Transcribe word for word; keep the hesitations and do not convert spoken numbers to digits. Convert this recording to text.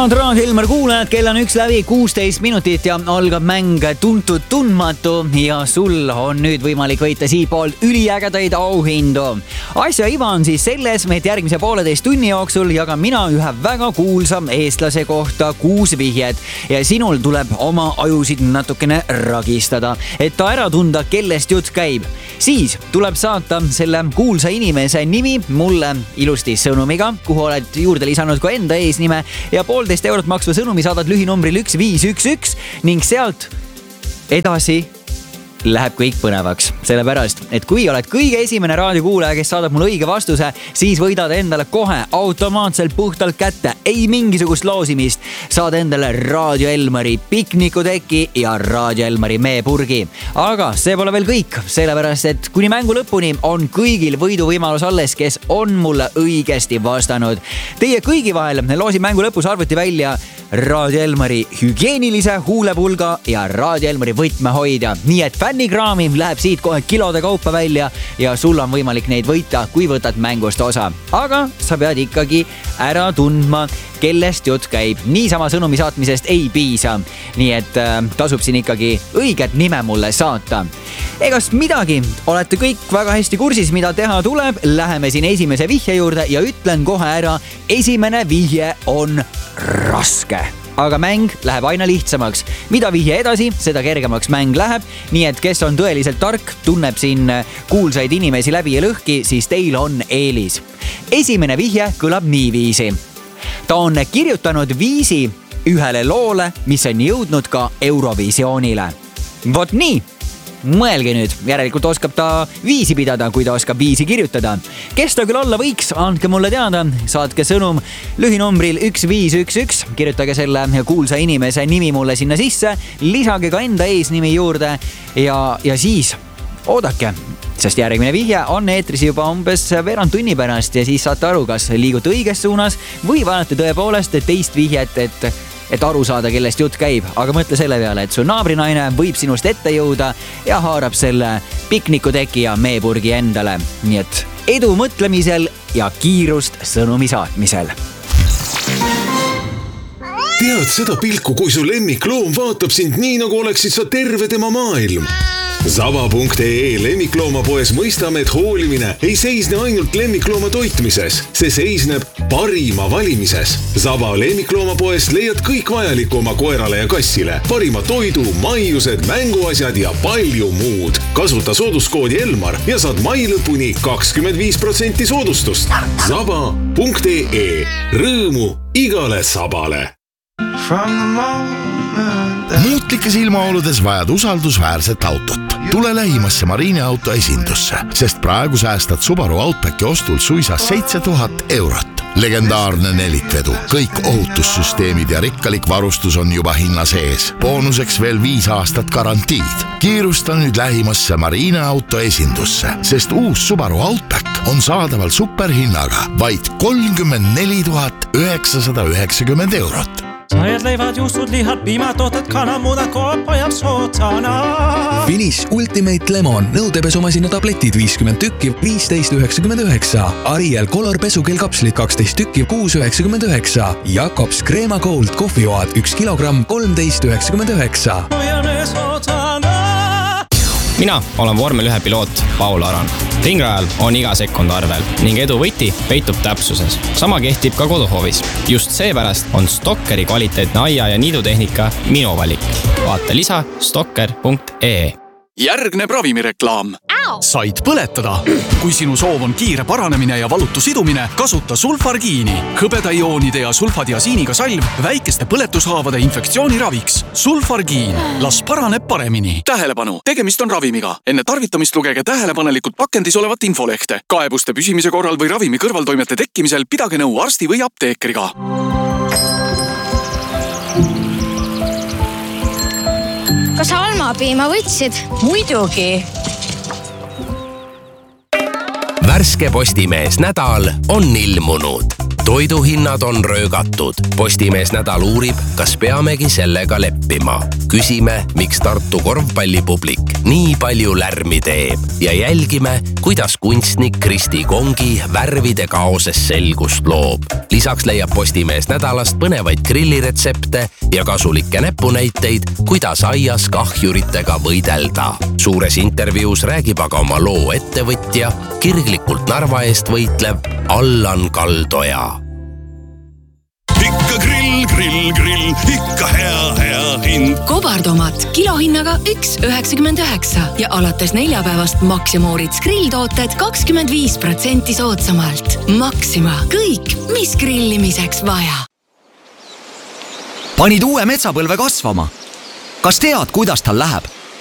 head Raadio Elmar kuulajad, kell on üks läbi kuusteist minutit ja algab mäng Tuntud tundmatu ja sul on nüüd võimalik võita siitpoolt üliägedaid auhindu. Asja iva on siis selles, et järgmise pooleteist tunni jooksul jagan mina ühe väga kuulsa eestlase kohta kuus vihjet ja sinul tuleb oma ajusid natukene ragistada, et ta ära tunda, kellest jutt käib. Siis tuleb saata selle kuulsa inimese nimi mulle ilusti sõnumiga, kuhu oled juurde lisanud ka enda eesnime ja poolteist eurot maksva sõnumi saadad lühinumbril üks viis üks üks ning sealt edasi läheb kõik põnevaks. Sellepärast, et kui oled kõige esimene raadiokuulaja, kes saadab mulle õige vastuse, siis võidad endale kohe automaatselt puhtalt kätte. Ei mingisugust loosimist. Saad endale Raadio Elmari piknikuteki ja Raadio Elmari meepurgi. Aga see pole veel kõik, sellepärast, et kuni mängu lõpuni on kõigil võiduvõimalus alles, kes on mulle õigesti vastanud. Teie kõigi vahel loosin mängu lõpus arvuti välja Raadio Elmari hügieenilise huulepulga ja Raadio Elmari võtmehoidja. Nii et fännikraami läheb siit kohe kilode kaupa välja ja sul on võimalik neid võita, kui võtad mängust osa. Aga sa pead ikkagi ära tundma, kellest jutt käib. Niisama sõnumi saatmisest ei piisa. Nii et äh, tasub siin ikkagi õiget nime mulle saata. Egas midagi, olete kõik väga hästi kursis, mida teha tuleb. Läheme siin esimese vihje juurde ja ütlen kohe ära, esimene vihje on raske. Aga mäng läheb aina lihtsamaks. Mida vihje edasi, seda kergemaks mäng läheb. Nii et kes on tõeliselt tark, tunneb siin kuulsaid inimesi läbi ja lõhki, siis teil on eelis. Esimene vihje kõlab niiviisi. Ta on kirjutanud viisi ühele loole, mis on jõudnud ka Eurovisioonile. Vot nii. Mõelge nüüd, järelikult oskab ta viisi pidada, kui ta oskab viisi kirjutada. Kes ta küll olla võiks, andke mulle teada. Saatke sõnum lühinumbril üks viis üks üks. Kirjutage selle kuulsa inimese nimi mulle sinna sisse. Lisage ka enda eesnimi juurde ja, ja siis oodake. Sest järgmine vihje on eetris juba umbes veerand tunni pärast ja siis saate aru, kas liigute õiges suunas või vajate tõepoolest teist vihjet, et et aru saada, kellest jutt käib. Aga mõtle selle peale, et su naabrinaine võib sinust ette jõuda ja haarab selle piknikuteki ja meepurgi endale. Nii et edu mõtlemisel ja kiirust sõnumi saatmisel. Tead seda pilku, kui su lemmikloom vaatab sind nii, nagu oleksid sa terve tema maailm? Zaba punkt ee lemmikloomapoes mõistame, et hoolimine ei seisne ainult lemmiklooma toitmises. See seisneb parima valimises. Zaba lemmikloomapoes leiad kõik vajaliku oma koerale ja kassile. Parima toidu, maiused, mänguasjad ja palju muud. Kasuta sooduskoodi Elmar ja saad mai lõpuni kakskümmend viis protsenti soodustust. Zaba punkt ee. Rõõmu igale sabale. Muutlikes ilmaoludes vajad usaldusväärset autot. Tule lähimasse Marine auto esindusse, sest praegu säästad Subaru Outbacki ostul suisa seitse tuhat eurot. Legendaarne nelikvedu, kõik ohutussüsteemid ja rikkalik varustus on juba hinna sees. Boonuseks veel viis aastat garantiid. Kiirusta nüüd lähimasse Marine auto esindusse, sest uus Subaru Outback on saadaval superhinnaga vaid kolmkümmend neli tuhat üheksasada üheksakümmend eurot. Sajad leivad, juustud, lihad, piimatooted, kanamudad, koop hoiab sootsana. Finish Ultimate Lemon nõudepesumasina tabletid viiskümmend tükki, viisteist üheksakümmend üheksa. Ariel Color pesukell kapslid kaksteist tükki, kuus üheksakümmend üheksa. Jakobs Crema Gold kohvioad üks kilogramm, kolmteist üheksakümmend üheksa. Mina olen vormel ühe piloot Paul Aran. Ringrajal on iga sekund arvel ning edu võti peitub täpsuses. Sama kehtib ka koduhoovis. Just seepärast on Stokkeri kvaliteetne aia- ja niidutehnika minu valik. Vaata lisa stokker punkt ee. Järgneb ravimireklaam. Said põletada. Kui sinu soov on kiire paranemine ja valutu sidumine, kasuta sulfargiini. Hõbedaioonide ja sulfadiasiiniga salv väikeste põletushaavade infektsiooni raviks. Sulfargiin. Las paraneb paremini. Tähelepanu. Tegemist on ravimiga. Enne tarvitamist lugege tähelepanelikult pakendis olevat infolehte. Kaebuste püsimise korral või ravimi kõrvaltoimete tekkimisel pidage nõu arsti või apteekriga. Kas sa almapiima võtsid? Muidugi. Värske Postimees nädal on ilmunud. Toiduhinnad on röögatud. Postimees nädal uurib, kas peamegi sellega leppima. Küsime, miks Tartu korvpallipublik nii palju lärmi teeb ja jälgime, kuidas kunstnik Kristi Kongi värvide kaoses selgust loob. Lisaks leiab Postimees nädalast põnevaid grilliretsepte ja kasulikke näpunäiteid, kuidas aias kahjuritega võidelda. Suures intervjuus räägib aga oma loo ettevõtja, kirglikult Narva eest võitlev Allan Kaldoja. Ikka grill, grill, grill, ikka hea, hea hind. Kobartomat kilohinnaga üks üheksakümmend üheksa ja alates neljapäevast Maxima Orits grilltooted kakskümmend viis protsenti soodsamalt. Maxima, kõik, mis grillimiseks vaja. Panid uue metsapõlve kasvama. Kas tead, kuidas tal läheb?